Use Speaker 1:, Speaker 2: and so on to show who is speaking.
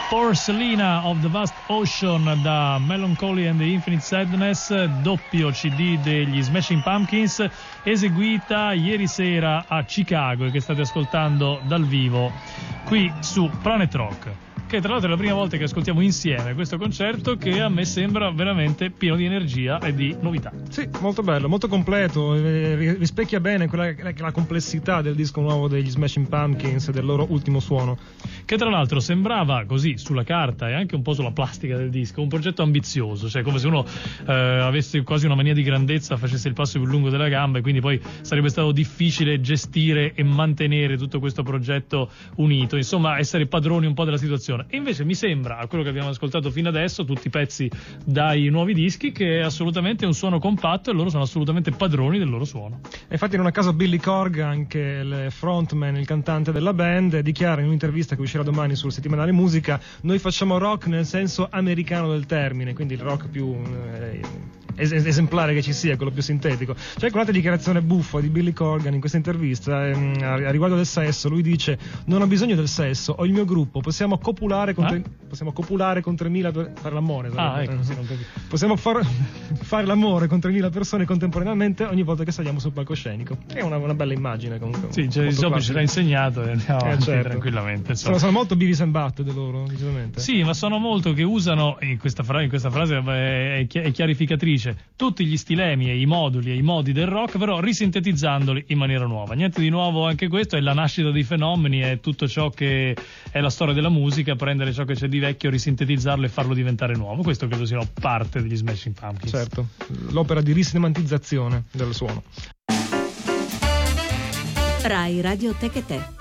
Speaker 1: Porcelina of the Vast Ocean da Melancholy and the Infinite Sadness, doppio CD degli Smashing Pumpkins, eseguita ieri sera a Chicago e che state ascoltando dal vivo qui su Planet Rock, che tra l'altro è la prima volta che ascoltiamo insieme questo concerto, che a me sembra veramente pieno di energia e di novità.
Speaker 2: Sì, molto bello, molto completo, rispecchia bene quella che è la complessità del disco nuovo degli Smashing Pumpkins e del loro ultimo suono.
Speaker 1: Che tra l'altro sembrava così sulla carta e anche un po' sulla plastica del disco un progetto ambizioso, cioè come se uno avesse quasi una mania di grandezza, facesse il passo più lungo della gamba, e quindi poi sarebbe stato difficile gestire e mantenere tutto questo progetto unito, insomma essere padroni un po' della situazione. E invece mi sembra, a quello che abbiamo ascoltato fino adesso, tutti i pezzi dai nuovi dischi, che è assolutamente un suono compatto e loro sono assolutamente padroni del loro suono.
Speaker 2: E infatti non a caso Billy Corgan, anche il frontman, il cantante della band, dichiara in un'intervista che uscirà domani sul settimanale Musica: noi facciamo rock nel senso americano del termine, quindi il rock più esemplare che ci sia, quello più sintetico. C'è anche un'altra dichiarazione buffa di Billy Corgan in questa intervista a riguardo del sesso. Lui dice: non ho bisogno del sesso, ho il mio gruppo, possiamo copulare con 3.000 fare l'amore,
Speaker 1: ecco, sì, non capisco.
Speaker 2: Possiamo fare l'amore con 3.000 persone contemporaneamente ogni volta che saliamo sul palcoscenico. È una bella immagine comunque.
Speaker 1: Sì, ce l'ha insegnato e andiamo avanti tranquillamente.
Speaker 2: Sono molto Beavis and Butthead loro, decisamente.
Speaker 1: Sì, ma sono molto che usano, in questa frase è chiarificatrice, tutti gli stilemi e i moduli e i modi del rock, però risintetizzandoli in maniera nuova. Niente di nuovo anche questo, è la nascita dei fenomeni, è tutto ciò che è la storia della musica, prendere ciò che c'è di vecchio, risintetizzarlo e farlo diventare nuovo. Questo credo sia parte degli Smashing Pumpkins.
Speaker 2: Certo, l'opera di risemantizzazione del suono.
Speaker 3: Rai Radio Tech e Te.